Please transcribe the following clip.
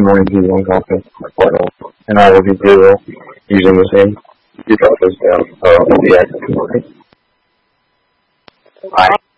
memory to one copy portal, and I will be zero using the same details down the access memory. Bye.